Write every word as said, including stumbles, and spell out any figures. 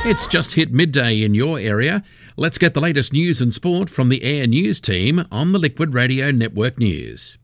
It's just hit midday in your area. Let's get the latest news and sport from the Air News team on the Liquid Radio Network News.